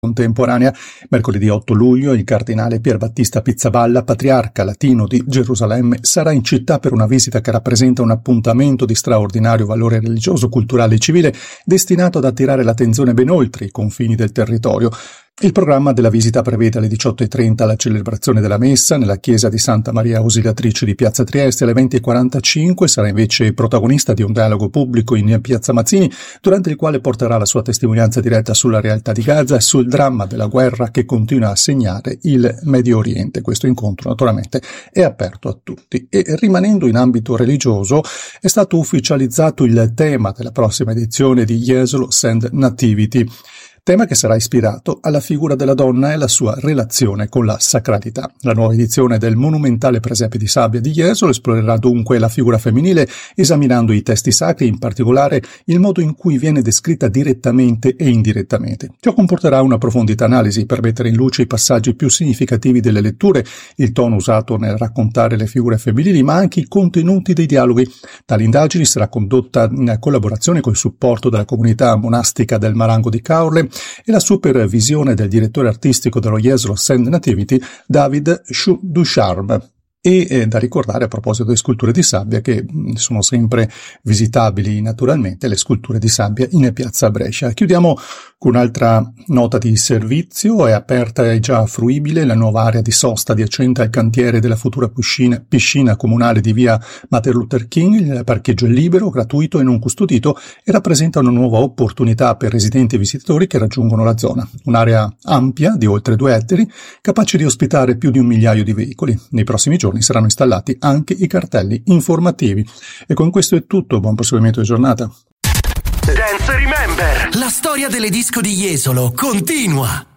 contemporanea. Mercoledì 8 luglio il cardinale Pier Battista Pizzaballa, patriarca latino di Gerusalemme, sarà in città per una visita che rappresenta un appuntamento di straordinario valore religioso, culturale e civile, destinato ad attirare l'attenzione ben oltre i confini del territorio. Il programma della visita prevede alle 18:30 la celebrazione della messa nella chiesa di Santa Maria Ausiliatrice di Piazza Trieste. Alle 20:45 sarà invece protagonista di un dialogo pubblico in Piazza Mazzini, durante il quale porterà la sua testimonianza diretta sulla realtà di Gaza e sul dramma della guerra che continua a segnare il Medio Oriente. Questo incontro naturalmente è aperto a tutti. E rimanendo in ambito religioso, è stato ufficializzato il tema della prossima edizione di Jesolo Send Nativity, tema che sarà ispirato alla figura della donna e alla sua relazione con la sacralità. La nuova edizione del monumentale presepe di sabbia di Jesolo esplorerà dunque la figura femminile, esaminando i testi sacri, in particolare il modo in cui viene descritta direttamente e indirettamente. Ciò comporterà una approfondita analisi per mettere in luce i passaggi più significativi delle letture, il tono usato nel raccontare le figure femminili, ma anche i contenuti dei dialoghi. Tale indagine sarà condotta in collaborazione con il supporto della comunità monastica del Marango di Caorle e la supervisione del direttore artistico dello Jesolo Send Nativity, David Ducharme. E da ricordare, a proposito di sculture di sabbia, che sono sempre visitabili naturalmente le sculture di sabbia in piazza Brescia. Chiudiamo con un'altra nota di servizio. È aperta e già fruibile la nuova area di sosta adiacente al cantiere della futura piscina comunale di via Martin Luther King. Il parcheggio è libero, gratuito e non custodito e rappresenta una nuova opportunità per residenti e visitatori che raggiungono la zona. Un'area ampia di oltre 2 ettari, capace di ospitare più di 1 migliaio di veicoli. Nei prossimi giorni saranno installati anche i cartelli informativi. E con questo è tutto, buon proseguimento di giornata. Dance Remember, la storia delle disco di Jesolo continua.